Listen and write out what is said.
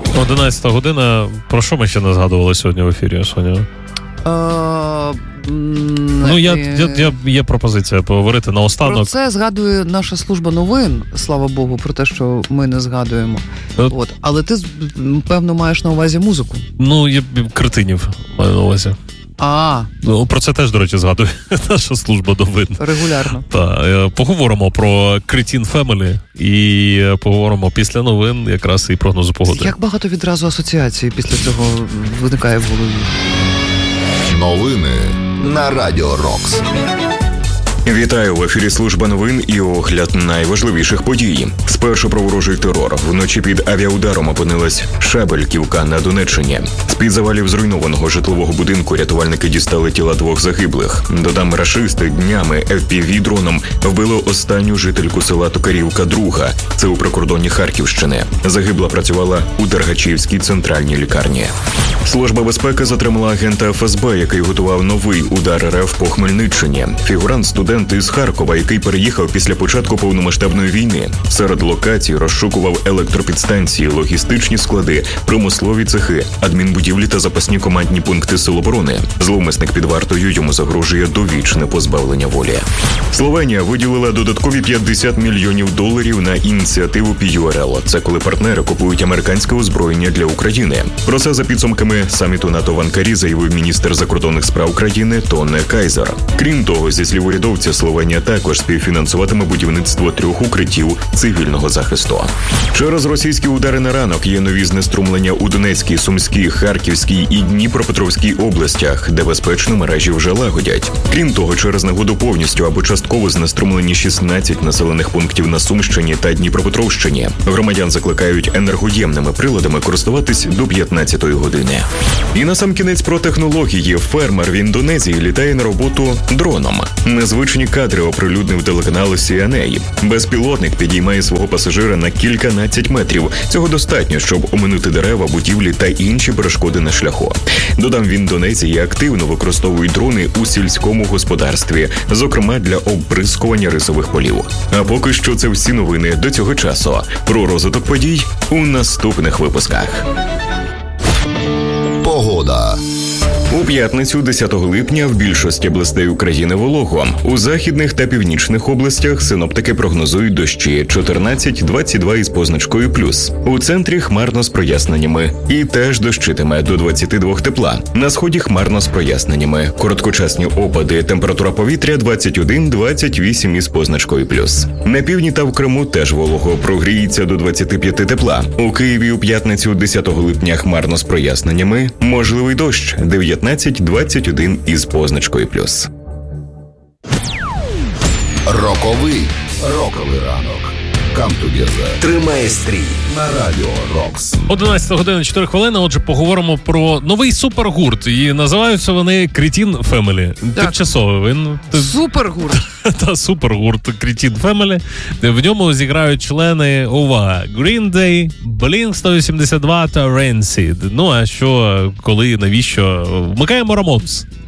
11 година. Про що ми ще не згадували сьогодні в ефірі, Соня? Є пропозиція поговорити наостанок. Про це згадує наша служба новин, слава Богу, про те, що ми не згадуємо. Але ти, певно, маєш на увазі музику. Я Кретинів маю на увазі. Про це теж, до речі, згадує наша служба новин. Регулярно. Так, поговоримо про Кретін Фемелі і поговоримо після новин якраз і прогнозу погоди. Як багато відразу асоціацій після цього виникає в голові. Новини на Радіо Рокс. Вітаю, в ефірі служба новин і огляд найважливіших подій. Спершу про ворожий терор. Вночі під авіаударом опинилась Шабельківка на Донеччині. З-під завалів зруйнованого житлового будинку рятувальники дістали тіла 2 загиблих. Додам, рашисти днями FPV-дроном вбили останню жительку села Токарівка-2. Це у прикордонні Харківщини. Загибла працювала у Дергачівській центральній лікарні. Служба безпеки затримала агента ФСБ, який готував новий удар РФ по Хмельниччині. Фігурант студент із Харкова, який переїхав після початку повномасштабної війни. Серед локацій розшукував електропідстанції, логістичні склади, промислові цехи, адмінбудівлі та запасні командні пункти Сил оборони. Зловмисник під вартою, йому загрожує довічне позбавлення волі. Словенія виділила додаткові $50 мільйонів на ініціативу PURL. Це коли партнери купують американське озброєння для України. Про це за підсумками саміту НАТО в Анкарі заявив міністр закордонних справ країни Тонне Кайзер. Крім того, зі слів урядовця, Словенія також співфінансуватиме будівництво 3 укриттів цивільного захисту. Через російські удари на ранок є нові знеструмлення у Донецькій, Сумській, Харківській і Дніпропетровській областях, де безпечно мережі вже лагодять. Крім того, через негоду повністю або частково знеструмлені 16 населених пунктів на Сумщині та Дніпропетровщині. Громадян закликають енергоємними приладами користуватись до 15-ї години. І насамкінець про технології. Фермер в Індонезії літає на роботу дроном. Незвичні кадри оприлюднив телеканал CNA. Безпілотник підіймає свого пасажира на кільканадцять метрів. Цього достатньо, щоб оминути дерева, будівлі та інші перешкоди на шляху. Додам, в Індонезії активно використовують дрони у сільському господарстві, зокрема для оббризкування рисових полів. А поки що це всі новини до цього часу. Про розвиток подій у наступних випусках. Погода. У п'ятницю, 10 липня, в більшості областей України волого. У західних та північних областях синоптики прогнозують дощі 14-22 із позначкою плюс. У центрі хмарно з проясненнями. І теж дощитиме до 22 тепла. На сході хмарно з проясненнями. Короткочасні опади, температура повітря 21-28 із позначкою плюс. На півдні та в Криму теж волого, прогріється до 25 тепла. У Києві у п'ятницю, 10 липня, хмарно з проясненнями. Можливий дощ 19-21 із позначкою плюс. Роковий ранок. Come together. Тримає стрій на Радіо Рокс. 11 година 4 хвилини. Отже, поговоримо про новий супергурт. І називаються вони Кретін Фемелі. Тимчасовий він. Супергурт. Та супергурт Кретін Фемелі. В ньому зіграють члени, увага, Green Day, Blink-182 та Rancid. Ну, а що, коли, навіщо? Вмикаємо Рамонс.